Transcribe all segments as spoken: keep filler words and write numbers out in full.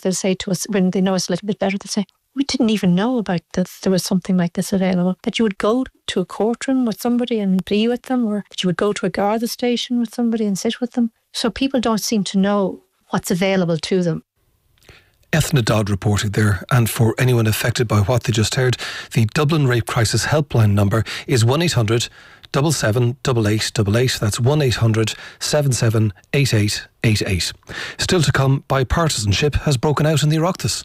they'll say to us, when they know us a little bit better, they'll say, we didn't even know about that there was something like this available. That you would go to a courtroom with somebody and be with them, or that you would go to a Garda station with somebody and sit with them. So people don't seem to know what's available to them. Ethna Dodd reporting there. And for anyone affected by what they just heard, the Dublin Rape Crisis helpline number is one eight hundred seven seven eight eight eight eight. That's one eight hundred seven seven eight eight eight eight. Still to come, bipartisanship has broken out in the Oireachtas.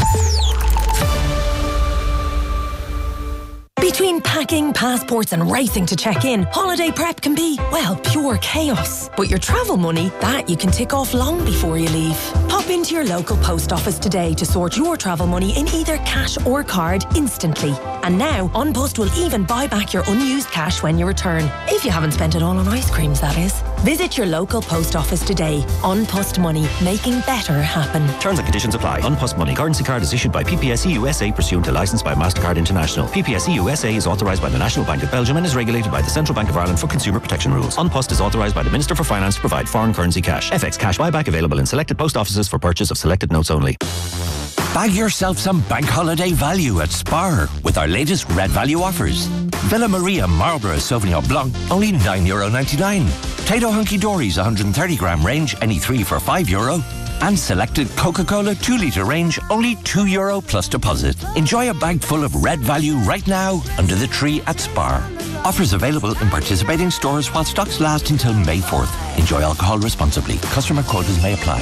Between packing, passports and racing to check in, holiday prep can be, well, pure chaos. But your travel money, that you can tick off long before you leave. Pop into your local post office today to sort your travel money in either cash or card instantly. And now, An Post will even buy back your unused cash when you return. If you haven't spent it all on ice creams, that is. Visit your local post office today. An Post Money, making better happen. Terms and conditions apply. An Post Money currency card is issued by P P S E U S A pursuant to licence by MasterCard International. P P S E U S A is authorised by the National Bank of Belgium and is regulated by the Central Bank of Ireland for consumer protection rules. An Post is authorised by the Minister for Finance to provide foreign currency cash. F X cash buyback available in selected post offices for purchase of selected notes only. Bag yourself some bank holiday value at Spar with our latest Red Value offers. Villa Maria Marlborough Sauvignon Blanc, only nine euro ninety-nine. Tato Hunky Dory's one hundred thirty gram range, any three for five euro. And selected Coca-Cola two litre range, only two euro plus deposit. Enjoy a bag full of Red Value right now under the tree at Spar. Offers available in participating stores while stocks last until May fourth. Enjoy alcohol responsibly. Customer quotas may apply.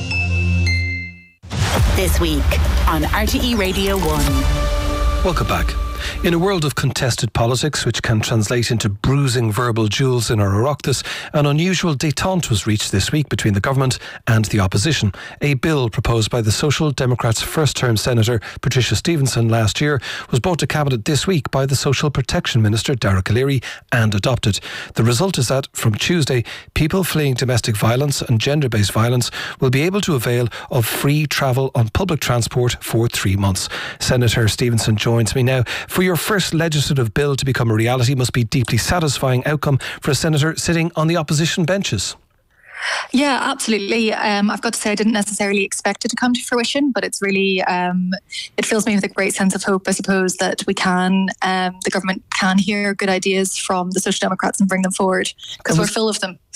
This week on R T E Radio one. Welcome back. In a world of contested politics, which can translate into bruising verbal duels in our Oireachtas, an unusual détente was reached this week between the government and the opposition. A bill proposed by the Social Democrats' first-term Senator Patricia Stevenson last year was brought to Cabinet this week by the Social Protection Minister Derek O'Leary and adopted. The result is that from Tuesday, people fleeing domestic violence and gender-based violence will be able to avail of free travel on public transport for three months. Senator Stevenson joins me now. For your first legislative bill to become a reality must be a deeply satisfying outcome for a senator sitting on the opposition benches. Yeah, absolutely. Um, I've got to say I didn't necessarily expect it to come to fruition, but it's really, um, it fills me with a great sense of hope, I suppose, that we can, um, the government can hear good ideas from the Social Democrats and bring them forward, because we're full of them.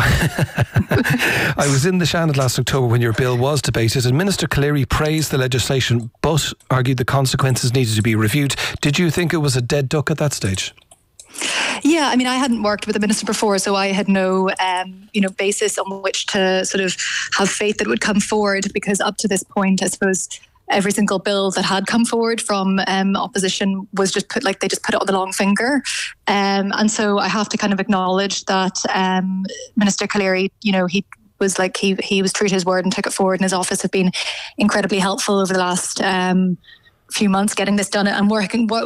I was in the Shannon last October when your bill was debated, and Minister O'Leary praised the legislation but argued the consequences needed to be reviewed. Did you think it was a dead duck at that stage? Yeah, I mean, I hadn't worked with a minister before, so I had no, um, you know, basis on which to sort of have faith that it would come forward, because up to this point, I suppose, every single bill that had come forward from um, opposition was just put, like, they just put it on the long finger. Um, and so I have to kind of acknowledge that um, Minister O'Leary, you know, he was like, he, he was true to his word and took it forward, and his office have been incredibly helpful over the last um, few months getting this done and working